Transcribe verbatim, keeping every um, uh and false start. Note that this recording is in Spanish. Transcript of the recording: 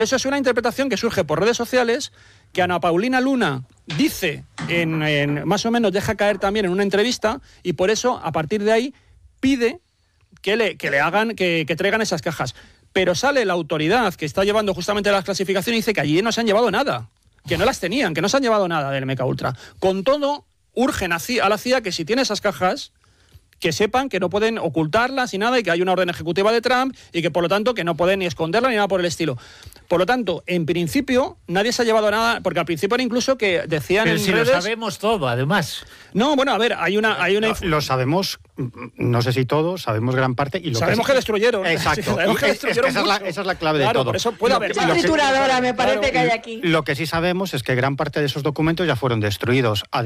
Eso es una interpretación que surge por redes sociales, que Ana Paulina Luna dice, en, en más o menos deja caer también en una entrevista, y por eso, a partir de ahí, pide que le, que le hagan, que, que traigan esas cajas. Pero sale la autoridad que está llevando justamente las clasificaciones y dice que allí no se han llevado nada, que no las tenían, que no se han llevado nada del M K Ultra. Con todo, urgen a la C I A que si tiene esas cajas, que sepan que no pueden ocultarlas y nada, y que hay una orden ejecutiva de Trump, y que por lo tanto que no pueden ni esconderla ni nada por el estilo. Por lo tanto, en principio, nadie se ha llevado nada, porque al principio era incluso que decían Pero en si redes... lo sabemos todo, además. No, bueno, a ver, hay una... Hay una... Lo, lo sabemos, no sé si todos, sabemos gran parte... y lo Sabemos que, que destruyeron. Exacto. Sí, sabemos que Es, destruyeron es que esa, mucho. es la, esa es la clave Claro, de todo. por eso puede haber... Mucha trituradora me parece claro, que hay aquí. Lo que sí sabemos es que gran parte de esos documentos ya fueron destruidos.